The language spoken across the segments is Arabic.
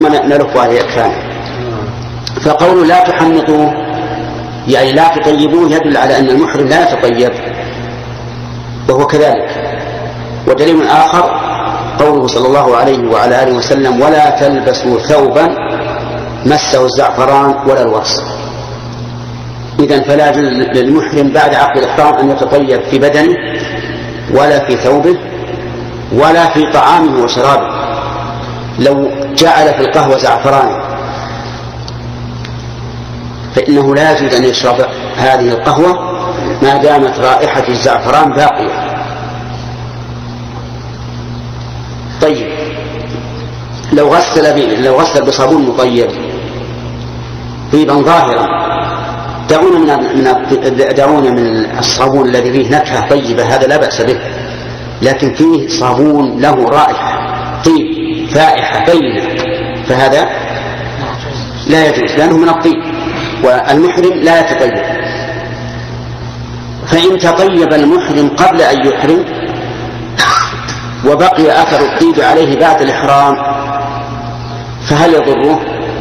نلف عليه أكفانه. فقول لا تحنطوه يعني لا تطيبوه يدل على أن المحرم لا يتطيب، وهو كذلك. ودليل آخر قوله صلى الله عليه وعلى آله وسلم ولا تلبسوا ثوبا مسه الزعفران ولا الورس. إذن فلا يجوز للمحرم بعد عقد الإحرام أن يتطيب في بدنه ولا في ثوبه ولا في طعامه وشرابه. لو جعل في القهوة زعفران فإنه لا يجوز أن يشرب هذه القهوة ما دامت رائحة الزعفران باقية. طيب لو غسل بصابون مطيب طيبا ظاهرا، دعونا من الصابون الذي فيه نكهة طيبة، هذا لا بأس به، لكن فيه صابون له رائحة طيب فائحة بينة فهذا لا يجوز لأنه من الطيب، والمحرم لا يتطيب. فإن تطيب المحرم قبل أن يحرم وبقي أثر الطيب عليه بعد الإحرام فهل يضره؟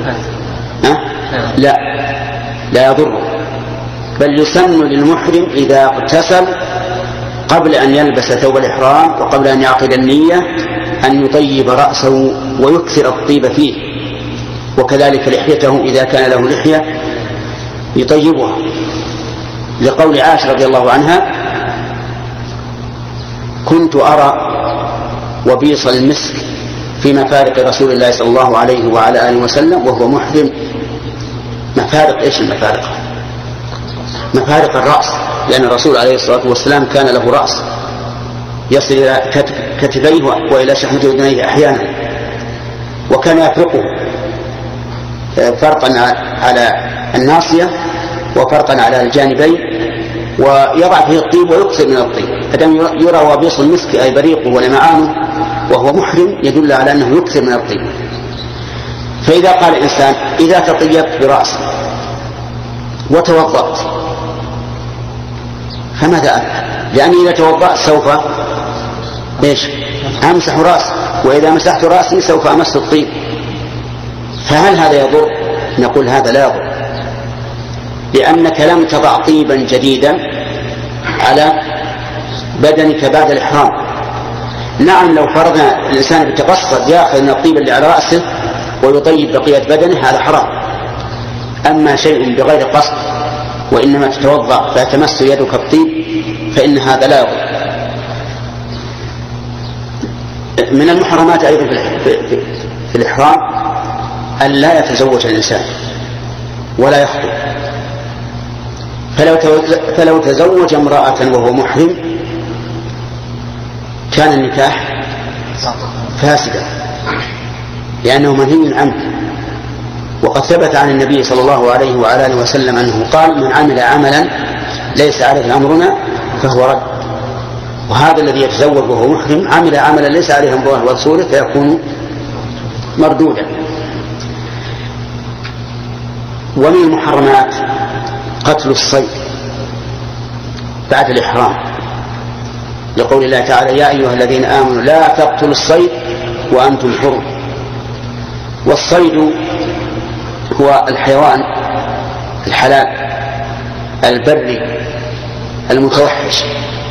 لا يضره، بل يسن للمحرم إذا اغتسل قبل أن يلبس ثوب الإحرام وقبل أن يعقد النية أن يطيب رأسه ويكثر الطيب فيه، وكذلك لحيته إذا كان له لحية يطيبها، لقول عائشة رضي الله عنها كنت أرى وبيص المسك في مفارق رسول الله صلى الله عليه وعلى آله وسلم وهو محرم. مفارق إيش المفارق؟ مفارق الرأس، لأن الرسول عليه الصلاة والسلام كان له رأس يصل إلى كتفيه وإلى شحمة أذنيه أحيانا، وكان يفرقه فرقا على الناصية وفرقا على الجانبين ويضع فيه الطيب ويكثر من الطيب. فدام يرى وبيص المسك أي بريقه ولمعانه وهو محرم يدل على أنه يكثر من الطيب. فإذا قال الإنسان إذا تطيبت برأسي وتوضأت فماذا أفعل؟ لأني إذا توضأت سوف أمسح رأسي، وإذا مسحت رأسي سوف أمس الطيب، فهل هذا يضر؟ نقول هذا لا يضر، لأنك لم تضع طيبا جديدا على بدنك بعد الإحرام. نعم لو فرضنا الإنسان بالتقصد يأخذ من الطيب اللي على رأسه ويطيب بقية بدنه هذا حرام. أما شيء بغير قصد وإنما تتوضأ فتمس يدك الطيب فإن هذا لا يضر. من المحرمات أيضا في الإحرام أن لا يتزوج الإنسان ولا يخطب، فلو تزوج امرأة وهو محرم كان النكاح فاسدا لأنه منهي عنه. وقد ثبت عن النبي صلى الله عليه وعلى آله وسلم أنه قال من عمل عملا ليس عليه أمرنا فهو رد. وهذا الذي يتزوج وهو محرم عمل عملا ليس عليه أمر الله ورسوله فيكون مردودا. ومن المحرمات قتل الصيد بعد الإحرام، لقول الله تعالى يا أيها الذين آمنوا لا تقتلوا الصيد وأنتم حرم. والصيد هو الحيوان الحلال البري المتوحش.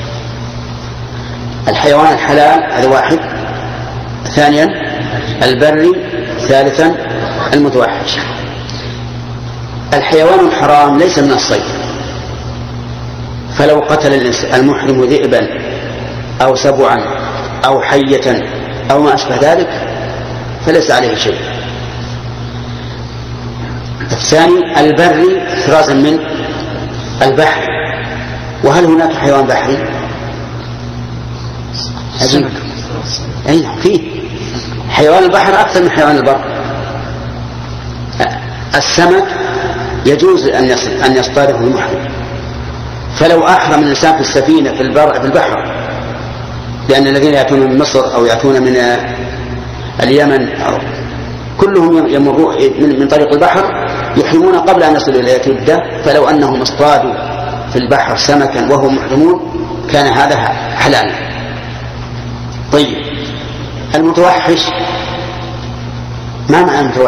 الحيوان الحلال هذا واحد، ثانيا البري، ثالثا المتوحش. الحيوان الحرام ليس من الصيد، فلو قتل المحرم ذئبا أو سبعا أو حية أو ما أشبه ذلك فليس عليه شيء. الثاني البري احترازا من البحر. وهل هناك حيوان بحري؟ أي فيه حيوان البحر أكثر من حيوان البر. السمك يجوز أن يصطاده المحرم، فلو أحرم الإنسان في السفينة في البحر، لأن الذين يأتون من مصر أو يأتون من اليمن كلهم يمرون من طريق البحر يحرمون قبل أن يصلوا إلى جدة، فلو أنهم اصطادوا في البحر سمكا وهم محرمون كان هذا حلالا. طيب المتوحش ما معنى